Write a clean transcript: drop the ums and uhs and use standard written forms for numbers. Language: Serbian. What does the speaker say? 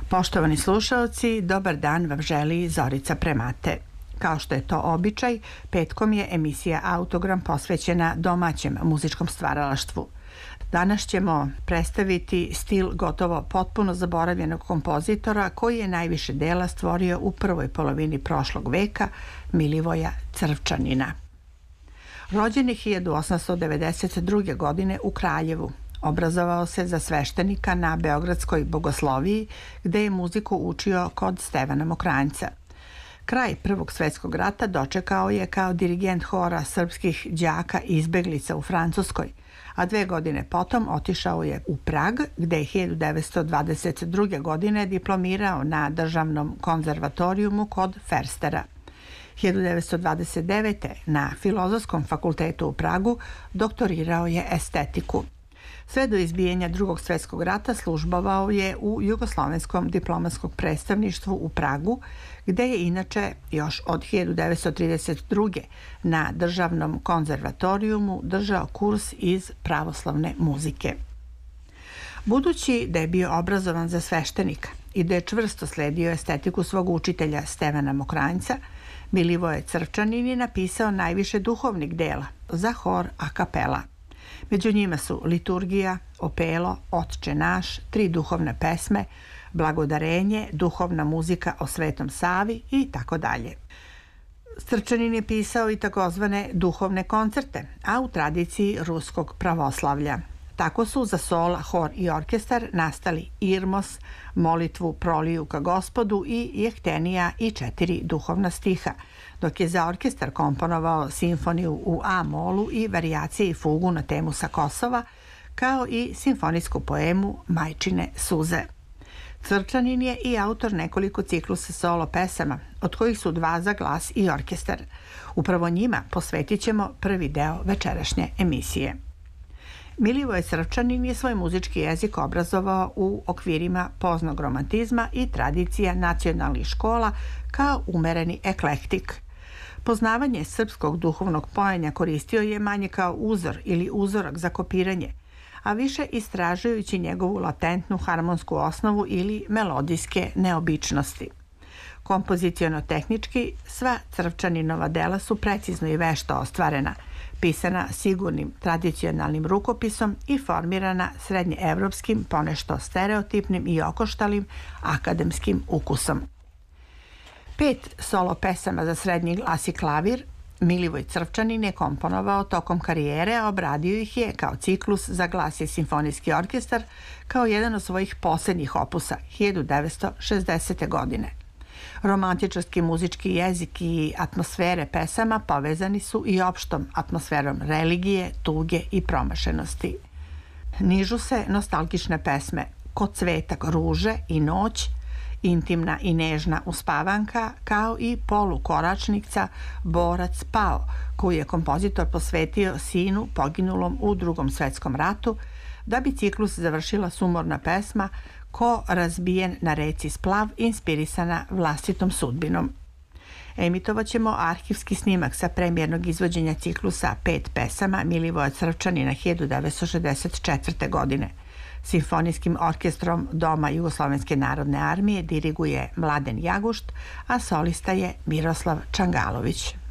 Poštovani slušaoci, dobar dan vam želi Zorica Premate. Kao što je to običaj, petkom je emisija Autogram posvećena domaćem muzičkom stvaralaštvu. Danas ćemo predstaviti stil gotovo potpuno zaboravljenog kompozitora koji je najviše dela stvorio u prvoj polovini prošlog veka, Milivoja Crvčanina. Rođen je 1892. godine u Kraljevu. Obrazovao se za sveštenika na Beogradskoj bogosloviji, gde je muziku učio kod Stevana Mokranjca. Kraj Prvog svetskog rata dočekao je kao dirigent hora srpskih đaka izbeglica u Francuskoj, a 2 godine potom otišao je u Prag, gde je 1922. godine diplomirao na državnom konzervatorijumu kod Ferstera. 1929. na Filozofskom fakultetu u Pragu doktorirao je estetiku. Sve do izbijanja Drugog svetskog rata službovao je u Jugoslovenskom diplomatskom predstavništvu u Pragu, gde je inače još od 1932. na državnom konzervatorijumu držao kurs iz pravoslavne muzike. Budući da je bio obrazovan za sveštenika i da je čvrsto sledio estetiku svog učitelja Stevana Mokranjca, Milivoje Crvčanin je napisao najviše duhovnih dela za hor a kapela. Među njima su Liturgija, Opelo, Otče naš, 3 duhovne pesme, Blagodarenje, duhovna muzika o Svetom Savi i tako dalje. Crvčanin je pisao i takozvane duhovne koncerte, a u tradiciji ruskog pravoslavlja. Tako su za sola, hor i orkestar nastali Irmos, molitvu Proliju ka Gospodu i Jehtenija i 4 duhovna stiha, dok je za orkestar komponovao simfoniju u A-molu i varijacije i fugu na temu sa Kosova, kao i simfonijsku poemu Majčine suze. Crvčanin je i autor nekoliko ciklusa solo pesama, od kojih su 2 za glas i orkestar. Upravo njima posvetit ćemo prvi deo večerašnje emisije. Milivoje Crvčanin je svoj muzički jezik obrazovao u okvirima poznog romantizma i tradicija nacionalnih škola kao umereni eklektik. Poznavanje srpskog duhovnog pojenja koristio je manje kao uzor ili uzorak za kopiranje, a više istražujući njegovu latentnu harmonsku osnovu ili melodijske neobičnosti. Kompoziciono-tehnički sva Crvčaninova dela su precizno i vešto ostvarena, pisana sigurnim tradicionalnim rukopisom i formirana srednjeevropskim, ponešto stereotipnim i okoštalim akademskim ukusom. 5 solo pesama za srednji glas i klavir Milivoj Crvčanin je komponovao tokom karijere, a obradio ih je kao ciklus za glas i simfonijski orkestar kao jedan od svojih posljednjih opusa 1960. godine. Romantičarski muzički jezik i atmosfere pesama povezani su i opštom atmosferom religije, tuge i promašenosti. Nižu se nostalgične pesme Ko cvetak ruže i Noć, intimna i nežna uspavanka, kao i polukoračnica Borac pao, koju je kompozitor posvetio sinu poginulom u Drugom svetskom ratu, da bi ciklus završila sumorna pesma Ko razbijen na reci Splav, inspirisana vlastitom sudbinom. Emitovat ćemo arhivski snimak sa premijernog izvođenja ciklusa 5 pesama Milivoja Crvčanina 1964. godine. Simfonijskim orkestrom Doma Jugoslovenske narodne armije diriguje Mladen Jagušt, a solista je Miroslav Čangalović.